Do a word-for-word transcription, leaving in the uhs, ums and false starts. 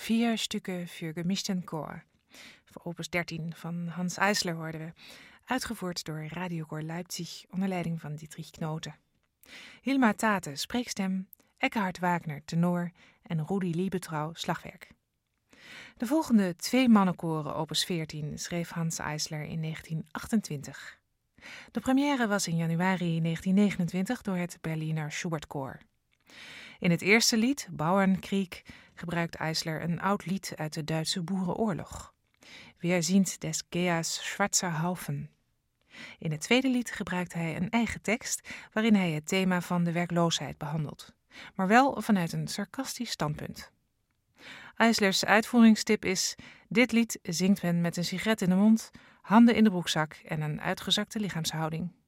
Vier Stücke für gemischten Chor. Voor opus dertien van Hans Eisler hoorden we. Uitgevoerd door Radiokoor Leipzig onder leiding van Dietrich Knoten. Hilma Tate, spreekstem, Eckhard Wagner, tenor en Rudi Liebetrau, slagwerk. De volgende twee mannenkoren opus veertien schreef Hans Eisler in negentien achtentwintig. De première was in januari negentien negenentwintig door het Berliner Schubertkoor. In het eerste lied, Bauernkrieg, gebruikt Eisler een oud lied uit de Duitse Boerenoorlog. Wir sind des Geas schwarzer Haufen. In het tweede lied gebruikt hij een eigen tekst waarin hij het thema van de werkloosheid behandelt, maar wel vanuit een sarcastisch standpunt. Eislers uitvoeringstip is: dit lied zingt men met een sigaret in de mond, handen in de broekzak en een uitgezakte lichaamshouding.